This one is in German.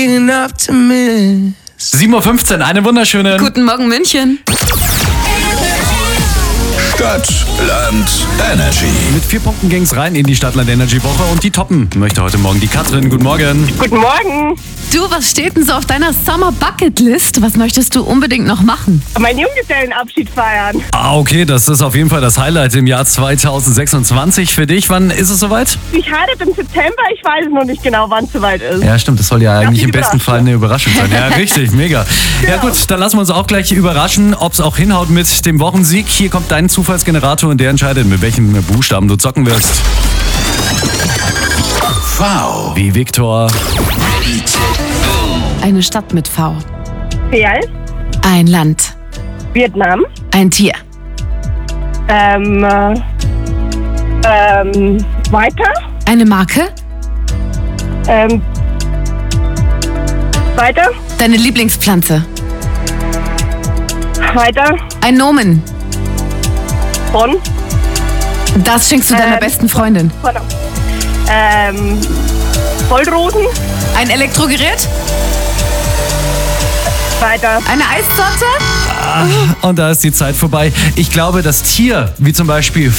7:15 Uhr, einen wunderschönen Guten Morgen, München. Stadt, Land, Energy. Mit 4 Punkten ging's rein in die Stadtland Energy Woche und die toppen möchte heute Morgen die Katrin. Guten Morgen. Guten Morgen. Du, was steht denn so auf deiner Summer Bucket List? Was möchtest du unbedingt noch machen? Meinen Junggesellenabschied feiern. Okay, das ist auf jeden Fall das Highlight im Jahr 2026 für dich. Wann ist es soweit? Ich heirate im September, ich weiß noch nicht genau, wann es soweit ist. Ja, stimmt, das soll ja eigentlich die im besten Überraschung. Fall eine Überraschung sein. Ja, richtig, mega. Ja gut, dann lassen wir uns auch gleich überraschen, ob es auch hinhaut mit dem Wochensieg. Hier kommt dein Zufallsgenerator und der entscheidet, mit welchem Buchstaben du zocken wirst. V. Wie Viktor, Eine Stadt mit V. Real, Ein Land. Vietnam, Ein Tier. weiter, Eine Marke. weiter, Deine Lieblingspflanze. weiter, Ein Nomen. von, Das schenkst du deiner besten Freundin. Vollrosen, Ein Elektrogerät. weiter, Eine Eissorte. und da ist die Zeit vorbei. Ich glaube, das Tier, wie zum Beispiel